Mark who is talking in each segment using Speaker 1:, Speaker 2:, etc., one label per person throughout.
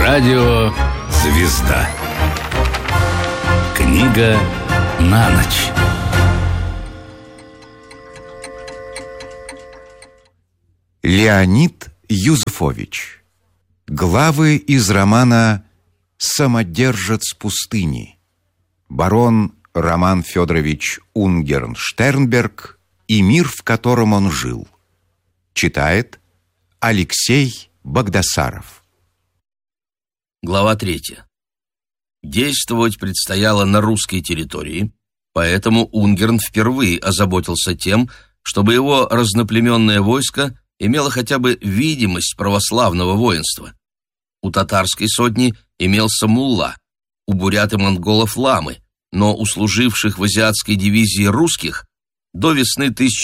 Speaker 1: Радио «Звезда». Книга на ночь.
Speaker 2: Леонид Юзефович. Главы из романа «Самодержец пустыни». Барон Роман Федорович Унгерн-Штернберг и мир, в котором он жил. Читает Алексей Багдасаров.
Speaker 3: Глава 3. Действовать предстояло на русской территории, поэтому Унгерн впервые озаботился тем, чтобы его разноплеменное войско имело хотя бы видимость православного воинства. У татарской сотни имелся мулла, у бурят и монголов ламы, но у служивших в азиатской дивизии русских до весны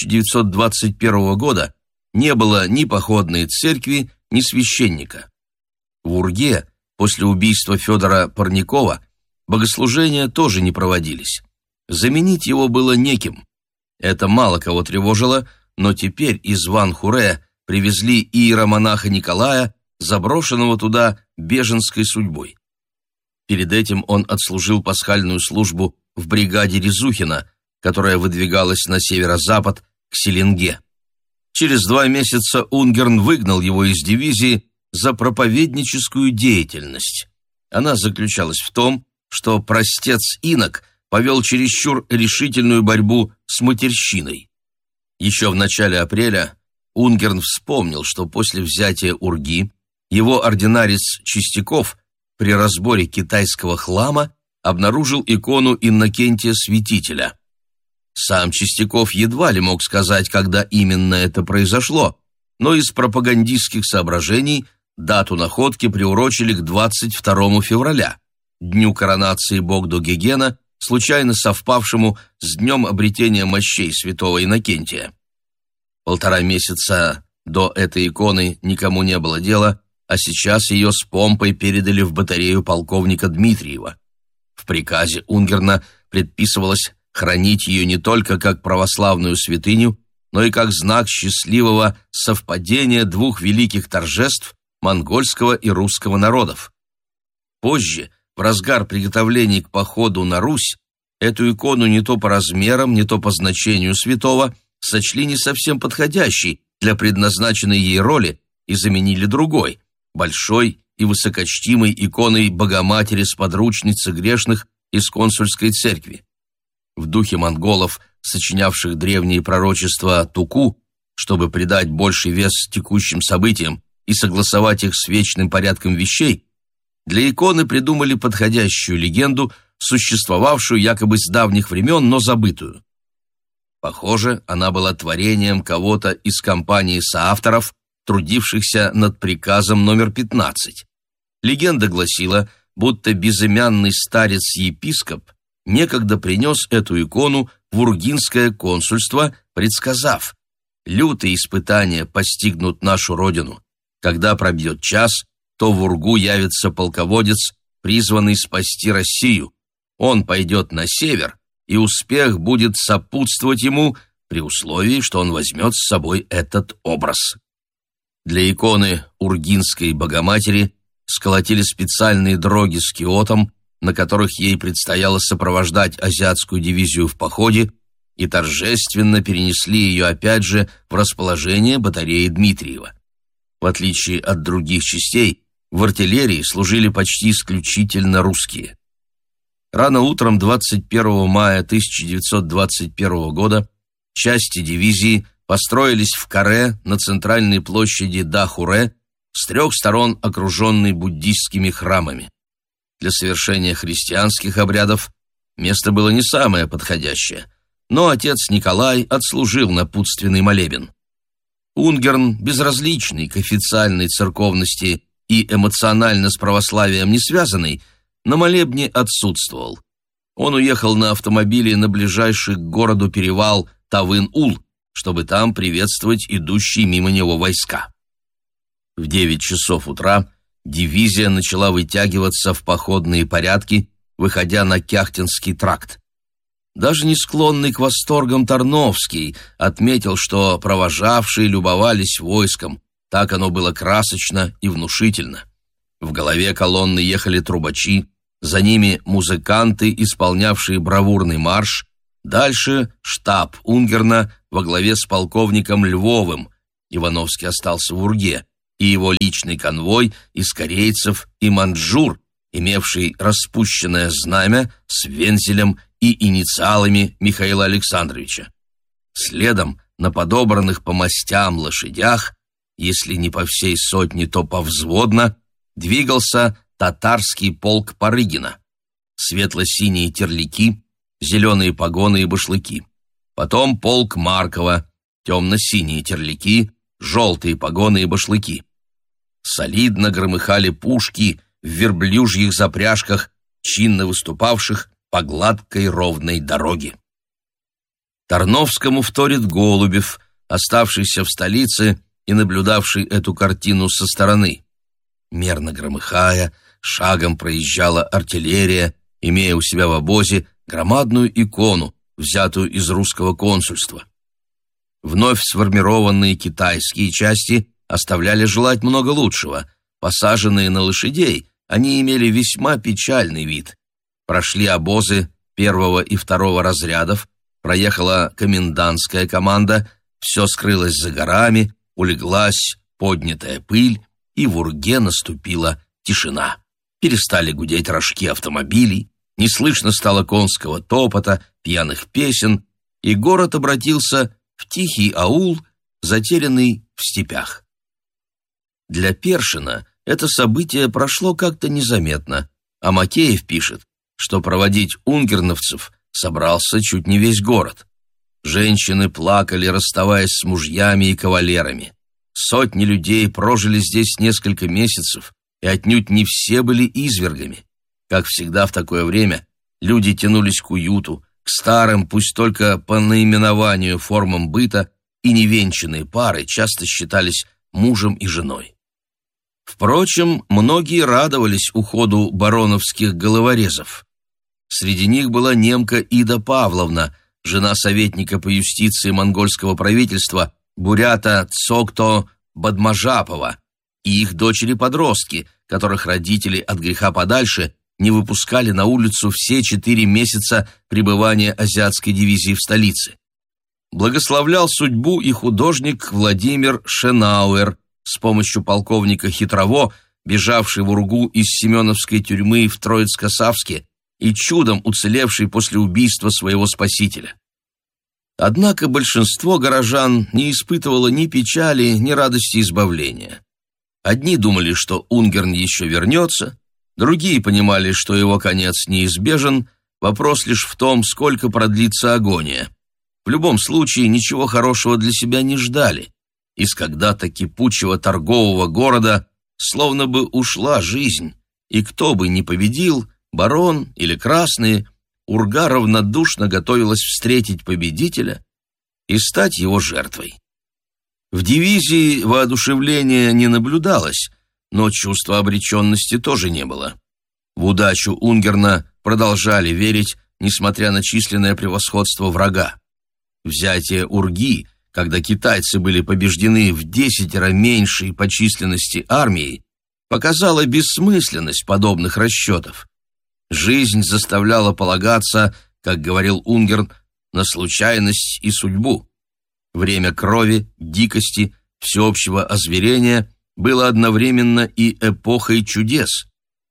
Speaker 3: 1921 года не было ни походной церкви, ни священника. В Урге после убийства Федора Парникова богослужения тоже не проводились. Заменить его было неким. Это мало кого тревожило, но теперь из Ван-Хуре привезли иеромонаха Николая, заброшенного туда беженской судьбой. Перед этим он отслужил пасхальную службу в бригаде Резухина, которая выдвигалась на северо-запад к Селенге. Через 2 месяца Унгерн выгнал его из дивизии за проповедническую деятельность. Она заключалась в том, что простец-инок повел чересчур решительную борьбу с матерщиной. Еще в начале апреля Унгерн вспомнил, что после взятия Урги его ординарец Чистяков при разборе китайского хлама обнаружил икону Иннокентия Святителя. Сам Чистяков едва ли мог сказать, когда именно это произошло, но из пропагандистских соображений дату находки приурочили к 22 февраля, дню коронации Богдо-Гегена, случайно совпавшему с днем обретения мощей святого Иннокентия. 1,5 месяца до этой иконы никому не было дела, а сейчас ее с помпой передали в батарею полковника Дмитриева. В приказе Унгерна предписывалось хранить ее не только как православную святыню, но и как знак счастливого совпадения 2 великих торжеств монгольского и русского народов. Позже, в разгар приготовлений к походу на Русь, эту икону не то по размерам, не то по значению святого сочли не совсем подходящей для предназначенной ей роли и заменили другой, большой и высокочтимой иконой Богоматери-сподручницы грешных из консульской церкви. В духе монголов, сочинявших древние пророчества Туку, чтобы придать больший вес текущим событиям и согласовать их с вечным порядком вещей, для иконы придумали подходящую легенду, существовавшую якобы с давних времен, но забытую. Похоже, она была творением кого-то из компании соавторов, трудившихся над приказом номер 15. Легенда гласила, будто безымянный старец-епископ некогда принес эту икону в Ургинское консульство, предсказав: «Лютые испытания постигнут нашу родину. Когда пробьет час, то в Ургу явится полководец, призванный спасти Россию. Он пойдет на север, и успех будет сопутствовать ему при условии, что он возьмет с собой этот образ». Для иконы Ургинской Богоматери сколотили специальные дроги с киотом, на которых ей предстояло сопровождать азиатскую дивизию в походе, и торжественно перенесли ее опять же в расположение батареи Дмитриева. В отличие от других частей, в артиллерии служили почти исключительно русские. Рано утром 21 мая 1921 года части дивизии построились в каре на центральной площади Дахуре, с 3 сторон окруженной буддистскими храмами. Для совершения христианских обрядов место было не самое подходящее, но отец Николай отслужил напутственный молебен. Унгерн, безразличный к официальной церковности и эмоционально с православием не связанный, на молебне отсутствовал. Он уехал на автомобиле на ближайший к городу перевал Тавын-Ул, чтобы там приветствовать идущие мимо него войска. В 9 часов утра дивизия начала вытягиваться в походные порядки, выходя на Кяхтинский тракт. Даже не склонный к восторгам Тарновский отметил, что провожавшие любовались войском, так оно было красочно и внушительно. В голове колонны ехали трубачи, за ними музыканты, исполнявшие бравурный марш, дальше штаб Унгерна во главе с полковником Львовым, Ивановский остался в Урге, и его личный конвой из корейцев и маньчжур, имевший распущенное знамя с вензелем и инициалами Михаила Александровича. Следом на подобранных по мастям лошадях, если не по всей сотне, то повзводно, двигался татарский полк Парыгина. Светло-синие терляки, зеленые погоны и башлыки. Потом полк Маркова, темно-синие терляки, желтые погоны и башлыки. Солидно громыхали пушки в верблюжьих запряжках, чинно выступавших по гладкой ровной дороге. Тарновскому вторит Голубев, оставшийся в столице и наблюдавший эту картину со стороны. Мерно громыхая, шагом проезжала артиллерия, имея у себя в обозе громадную икону, взятую из русского консульства. Вновь сформированные китайские части оставляли желать много лучшего. Посаженные на лошадей, они имели весьма печальный вид. Прошли обозы первого и второго разрядов, проехала комендантская команда, все скрылось за горами, улеглась поднятая пыль, и в Урге наступила тишина. Перестали гудеть рожки автомобилей, не слышно стало конского топота, пьяных песен, и город обратился в тихий аул, затерянный в степях. Для Першина это событие прошло как-то незаметно, а Макеев пишет, что проводить унгерновцев собрался чуть не весь город. Женщины плакали, расставаясь с мужьями и кавалерами. Сотни людей прожили здесь несколько месяцев, и отнюдь не все были извергами. Как всегда в такое время, люди тянулись к уюту, к старым, пусть только по наименованию формам быта, и невенчанные пары часто считались мужем и женой. Впрочем, многие радовались уходу бароновских головорезов. Среди них была немка Ида Павловна, жена советника по юстиции монгольского правительства бурята Цокто Бадмажапова, и их дочери-подростки, которых родители от греха подальше не выпускали на улицу все 4 месяца пребывания азиатской дивизии в столице. Благословлял судьбу и художник Владимир Шенауэр, с помощью полковника Хитрово, бежавший в Ургу из Семеновской тюрьмы в Троицко-Савске и чудом уцелевший после убийства своего спасителя. Однако большинство горожан не испытывало ни печали, ни радости избавления. Одни думали, что Унгерн еще вернется, другие понимали, что его конец неизбежен, вопрос лишь в том, сколько продлится агония. В любом случае, ничего хорошего для себя не ждали. Из когда-то кипучего торгового города словно бы ушла жизнь, и кто бы ни победил, барон или красные, Урга равнодушно готовилась встретить победителя и стать его жертвой. В дивизии воодушевления не наблюдалось, но чувства обреченности тоже не было. В удачу Унгерна продолжали верить, несмотря на численное превосходство врага. Взятие Урги, когда китайцы были побеждены в 10-ро меньшей по численности армией, показало бессмысленность подобных расчетов. Жизнь заставляла полагаться, как говорил Унгерн, на случайность и судьбу. Время крови, дикости, всеобщего озверения было одновременно и эпохой чудес.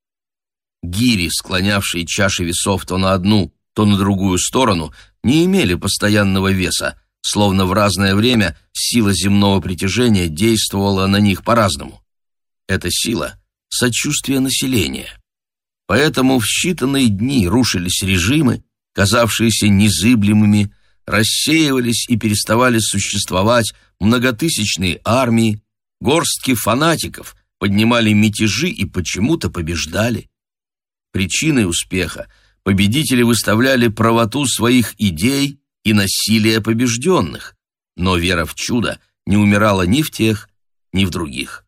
Speaker 3: Гири, склонявшие чаши весов то на одну, то на другую сторону, не имели постоянного веса, словно в разное время сила земного притяжения действовала на них по-разному. Эта сила — сочувствие населения. Поэтому в считанные дни рушились режимы, казавшиеся незыблемыми, рассеивались и переставали существовать многотысячные армии, горстки фанатиков поднимали мятежи и почему-то побеждали. Причиной успеха победители выставляли правоту своих идей и насилие побежденных, но вера в чудо не умирала ни в тех, ни в других.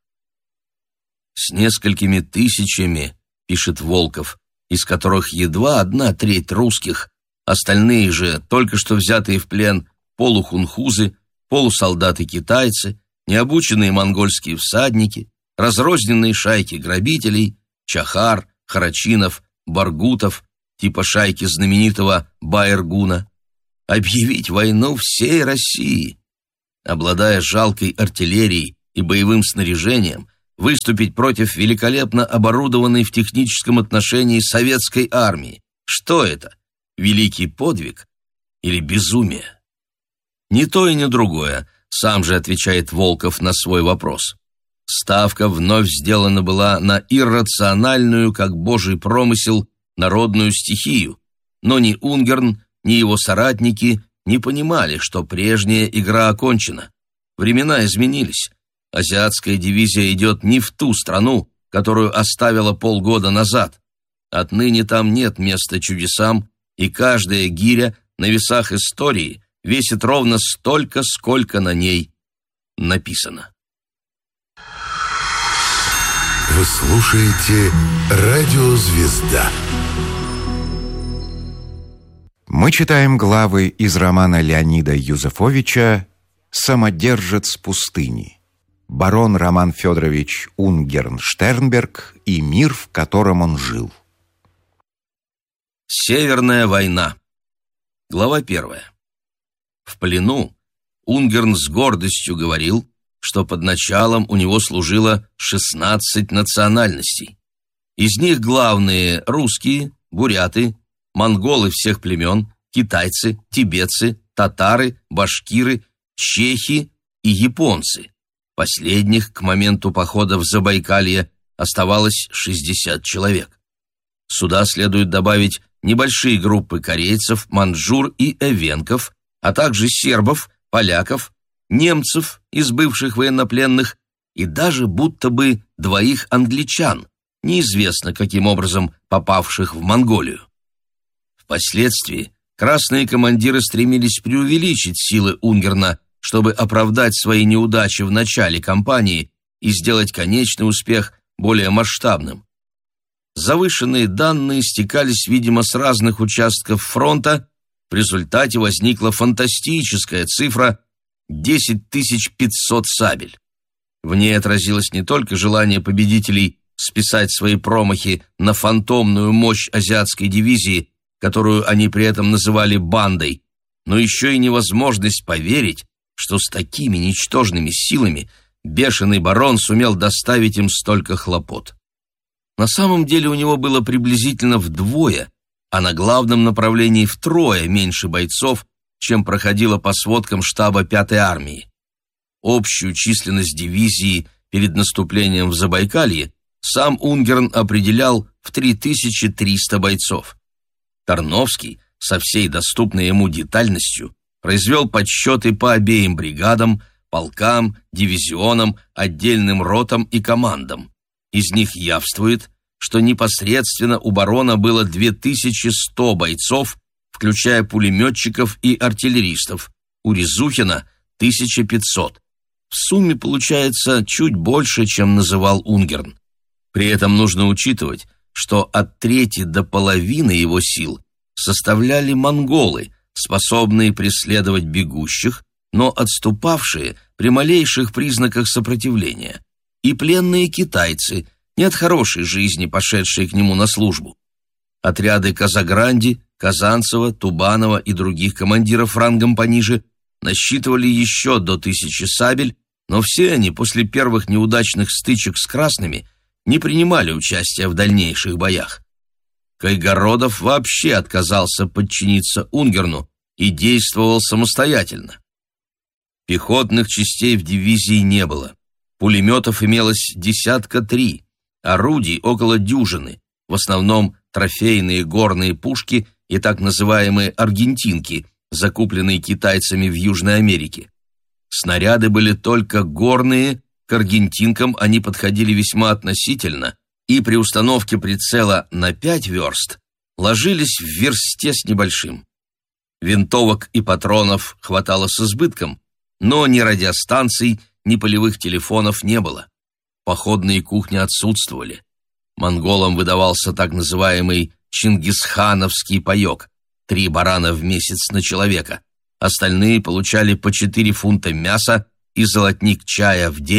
Speaker 3: С несколькими тысячами, пишет Волков, из которых едва 1/3 русских, остальные же, только что взятые в плен, полухунхузы, полусолдаты-китайцы, необученные монгольские всадники, разрозненные шайки грабителей, чахар, харачинов, баргутов, типа шайки знаменитого Байергуна. Объявить войну всей России. Обладая жалкой артиллерией и боевым снаряжением, выступить против великолепно оборудованной в техническом отношении советской армии. Что это? Великий подвиг или безумие? Ни то и ни другое, сам же отвечает Волков на свой вопрос. Ставка вновь сделана была на иррациональную, как божий промысел, народную стихию, но ни Унгерн, ни его соратники не понимали, что прежняя игра окончена. Времена изменились. Азиатская дивизия идет не в ту страну, которую оставила полгода назад. Отныне там нет места чудесам, и каждая гиря на весах истории весит ровно столько, сколько на ней написано.
Speaker 4: Вы слушаете «Радио Звезда».
Speaker 2: Мы читаем главы из романа Леонида Юзефовича «Самодержец пустыни», барон Роман Федорович Унгерн-Штернберг и мир, в котором он жил.
Speaker 3: Северная война. Глава 1. В плену Унгерн с гордостью говорил, что под началом у него служило 16 национальностей. Из них главные русские, буряты, монголы всех племен, китайцы, тибетцы, татары, башкиры, чехи и японцы. Последних к моменту похода в Забайкалье оставалось 60 человек. Сюда следует добавить небольшие группы корейцев, маньчжур и эвенков, а также сербов, поляков, немцев из бывших военнопленных и даже будто бы 2 англичан, неизвестно каким образом попавших в Монголию. Впоследствии красные командиры стремились преувеличить силы Унгерна, чтобы оправдать свои неудачи в начале кампании и сделать конечный успех более масштабным. Завышенные данные стекались, видимо, с разных участков фронта. В результате возникла фантастическая цифра 10 500 сабель. В ней отразилось не только желание победителей списать свои промахи на фантомную мощь азиатской дивизии, которую они при этом называли бандой, но еще и невозможность поверить, что с такими ничтожными силами бешеный барон сумел доставить им столько хлопот. На самом деле у него было приблизительно вдвое, а на главном направлении втрое меньше бойцов, чем проходило по сводкам штаба 5-й армии. Общую численность дивизии перед наступлением в Забайкалье сам Унгерн определял в 3300 бойцов. Тарновский со всей доступной ему детальностью произвел подсчеты по обеим бригадам, полкам, дивизионам, отдельным ротам и командам. Из них явствует, что непосредственно у барона было 2100 бойцов, включая пулеметчиков и артиллеристов, у Резухина 1500. В сумме получается чуть больше, чем называл Унгерн. При этом нужно учитывать, что от трети до половины его сил составляли монголы, способные преследовать бегущих, но отступавшие при малейших признаках сопротивления, и пленные китайцы, не от хорошей жизни пошедшие к нему на службу. Отряды Казагранди, Казанцева, Тубанова и других командиров рангом пониже насчитывали еще до 1000 сабель, но все они после первых неудачных стычек с красными не принимали участия в дальнейших боях. Кайгородов вообще отказался подчиниться Унгерну и действовал самостоятельно. Пехотных частей в дивизии не было. Пулеметов имелось 3, орудий около дюжины, в основном трофейные горные пушки и так называемые аргентинки, закупленные китайцами в Южной Америке. Снаряды были только горные, к аргентинкам они подходили весьма относительно, и при установке прицела на 5 верст ложились в версте с небольшим. Винтовок и патронов хватало с избытком, но ни радиостанций, ни полевых телефонов не было. Походные кухни отсутствовали. Монголам выдавался так называемый чингисхановский паёк – 3 барана в месяц на человека. Остальные получали по 4 фунта мяса и золотник чая в день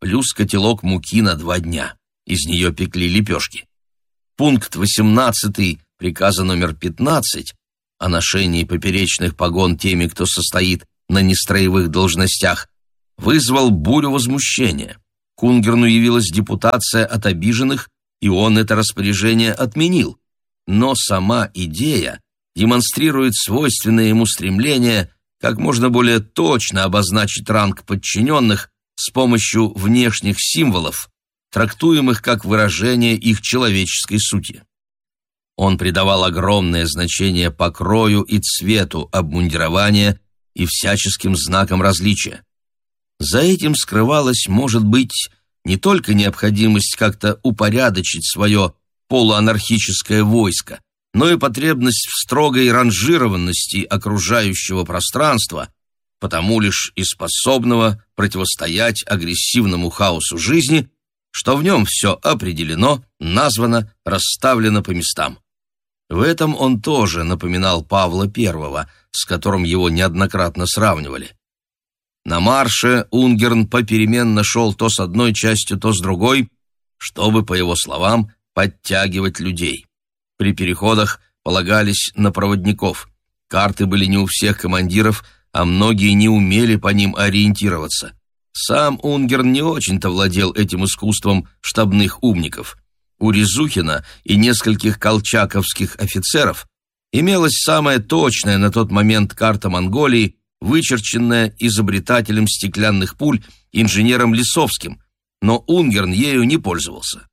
Speaker 3: плюс котелок муки на 2 дня. Из нее пекли лепешки. Пункт 18 приказа номер 15 о ношении поперечных погон теми, кто состоит на нестроевых должностях, вызвал бурю возмущения. К Унгерну явилась депутация от обиженных, и он это распоряжение отменил. Но сама идея демонстрирует свойственное ему стремление как можно более точно обозначить ранг подчиненных с помощью внешних символов, трактуемых как выражение их человеческой сути. Он придавал огромное значение покрою и цвету обмундирования и всяческим знакам различия. За этим скрывалась, может быть, не только необходимость как-то упорядочить свое полуанархическое войско, но и потребность в строгой ранжированности окружающего пространства, потому лишь и способного противостоять агрессивному хаосу жизни, что в нем все определено, названо, расставлено по местам. В этом он тоже напоминал Павла I, с которым его неоднократно сравнивали. На марше Унгерн попеременно шел то с одной частью, то с другой, чтобы, по его словам, подтягивать людей. При переходах полагались на проводников. Карты были не у всех командиров, а многие не умели по ним ориентироваться. Сам Унгерн не очень-то владел этим искусством штабных умников. У Резухина и нескольких колчаковских офицеров имелась самая точная на тот момент карта Монголии, вычерченная изобретателем стеклянных пуль инженером Лисовским, но Унгерн ею не пользовался.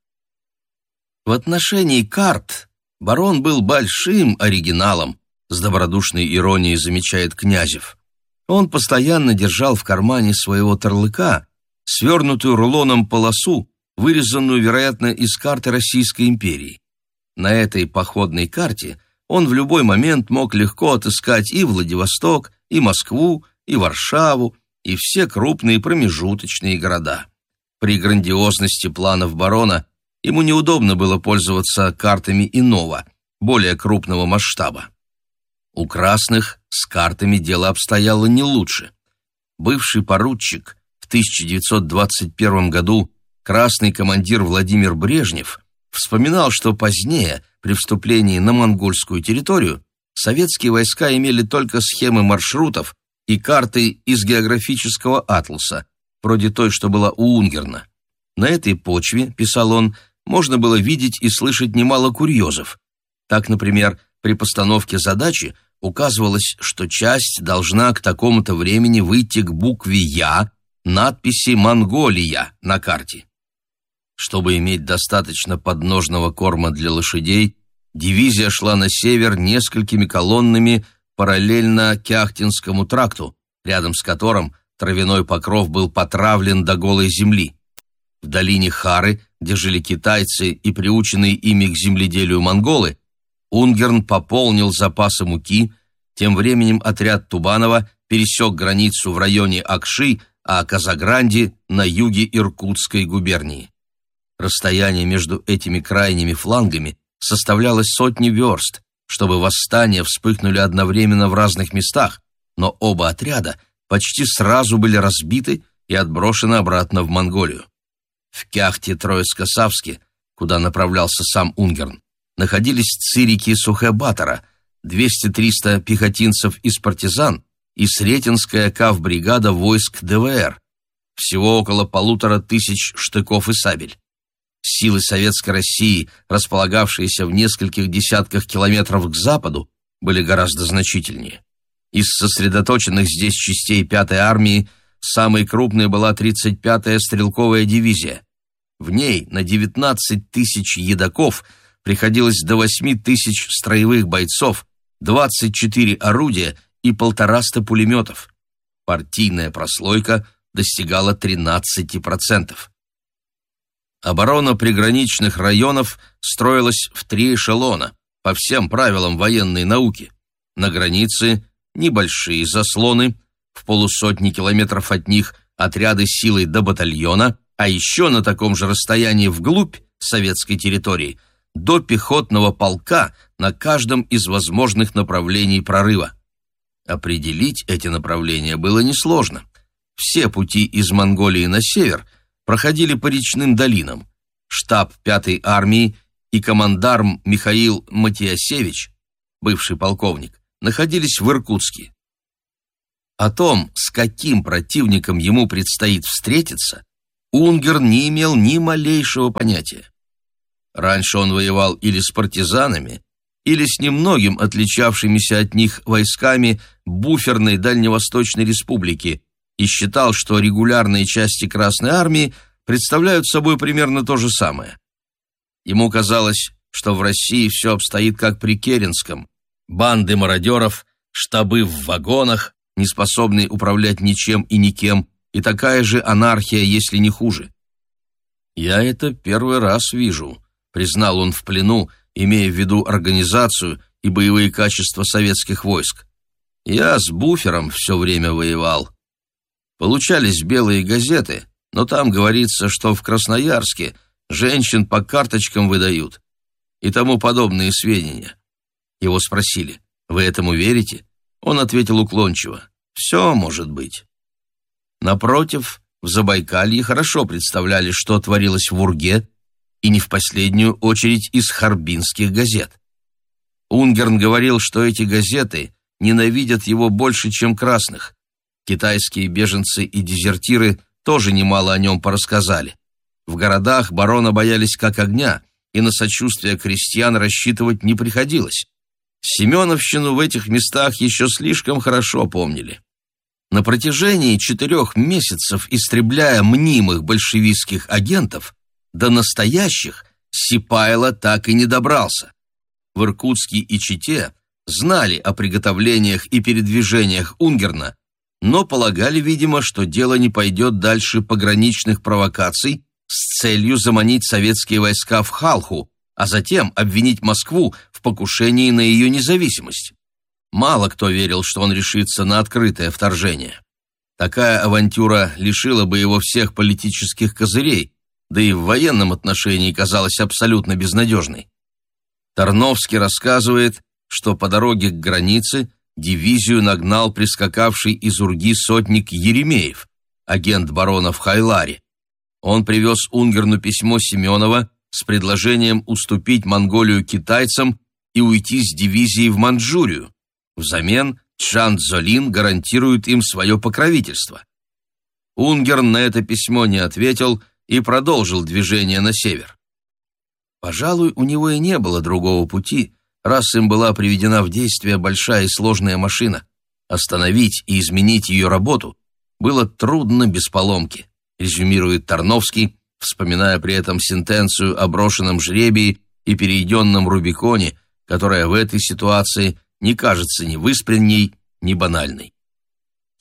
Speaker 3: В отношении карт барон был большим оригиналом, с добродушной иронией замечает Князев. Он постоянно держал в кармане своего тарлыка свернутую рулоном полосу, вырезанную, вероятно, из карты Российской империи. На этой походной карте он в любой момент мог легко отыскать и Владивосток, и Москву, и Варшаву, и все крупные промежуточные города. При грандиозности планов барона ему неудобно было пользоваться картами иного, более крупного масштаба. У красных с картами дело обстояло не лучше. Бывший поручик, в 1921 году красный командир Владимир Брежнев, вспоминал, что позднее, при вступлении на монгольскую территорию, советские войска имели только схемы маршрутов и карты из географического атласа, вроде той, что была у Унгерна. На этой почве, писал он, можно было видеть и слышать немало курьезов. Так, например, при постановке задачи указывалось, что часть должна к такому-то времени выйти к букве «Я», надписи «Монголия» на карте. Чтобы иметь достаточно подножного корма для лошадей, дивизия шла на север несколькими колоннами параллельно Кяхтинскому тракту, рядом с которым травяной покров был потравлен до голой земли. В долине Хары, где жили китайцы и приученные ими к земледелию монголы, Унгерн пополнил запасы муки, тем временем отряд Тубанова пересек границу в районе Акши, а Казагранди на юге Иркутской губернии. Расстояние между этими крайними флангами составляло сотни верст, чтобы восстания вспыхнули одновременно в разных местах, но оба отряда почти сразу были разбиты и отброшены обратно в Монголию. В Кяхте-Троицко-Савске, куда направлялся сам Унгерн, находились цирики Сухэ-Батора, 200-300 пехотинцев из партизан и Сретенская кавбригада войск ДВР, всего около 1500 штыков и сабель. Силы Советской России, располагавшиеся в нескольких десятках километров к западу, были гораздо значительнее. Из сосредоточенных здесь частей 5-й армии самой крупной была 35-я стрелковая дивизия. В ней на 19 тысяч едоков приходилось до 8 тысяч строевых бойцов, 24 орудия и 150 пулеметов. Партийная прослойка достигала 13%. Оборона приграничных районов строилась в 3 эшелона, по всем правилам военной науки. На границе небольшие заслоны, в 150 километров от них отряды силой до батальона, а еще на таком же расстоянии вглубь советской территории до пехотного полка на каждом из возможных направлений прорыва. Определить эти направления было несложно. Все пути из Монголии на север проходили по речным долинам. Штаб 5-й армии и командарм Михаил Матиасевич, бывший полковник, находились в Иркутске. О том, с каким противником ему предстоит встретиться, Унгерн не имел ни малейшего понятия. Раньше он воевал или с партизанами, или с немногим отличавшимися от них войсками буферной Дальневосточной республики и считал, что регулярные части Красной армии представляют собой примерно то же самое. Ему казалось, что в России все обстоит как при Керенском: банды мародеров, штабы в вагонах, неспособные управлять ничем и никем, и такая же анархия, если не хуже. «Я это первый раз вижу», — признал он в плену, имея в виду организацию и боевые качества советских войск. «Я с буфером все время воевал. Получались белые газеты, но там говорится, что в Красноярске женщин по карточкам выдают и тому подобные сведения». Его спросили: «Вы этому верите?» Он ответил уклончиво: «Все может быть». Напротив, в Забайкалье хорошо представляли, что творилось в Урге, и не в последнюю очередь из харбинских газет. Унгерн говорил, что эти газеты ненавидят его больше, чем красных. Китайские беженцы и дезертиры тоже немало о нем порассказали. В городах барона боялись как огня, и на сочувствие крестьян рассчитывать не приходилось. Семеновщину в этих местах еще слишком хорошо помнили. На протяжении 4 месяцев, истребляя мнимых большевистских агентов, до настоящих Сипайло так и не добрался. В Иркутске и Чите знали о приготовлениях и передвижениях Унгерна, но полагали, видимо, что дело не пойдет дальше пограничных провокаций с целью заманить советские войска в Халху, а затем обвинить Москву в покушении на ее независимость. Мало кто верил, что он решится на открытое вторжение. Такая авантюра лишила бы его всех политических козырей, да и в военном отношении казалась абсолютно безнадежной. Тарновский рассказывает, что по дороге к границе дивизию нагнал прискакавший из Урги сотник Еремеев, агент барона в Хайларе. Он привез Унгерну письмо Семенова с предложением уступить Монголию китайцам и уйти с дивизией в Манчжурию. Взамен Чжан Цзолин гарантирует им свое покровительство. Унгерн на это письмо не ответил и продолжил движение на север. Пожалуй, у него и не было другого пути, раз им была приведена в действие большая и сложная машина. Остановить и изменить ее работу было трудно без поломки, резюмирует Тарновский, вспоминая при этом сентенцию о брошенном жребии и перейденном Рубиконе, которая в этой ситуации не кажется ни выспренней, ни банальной.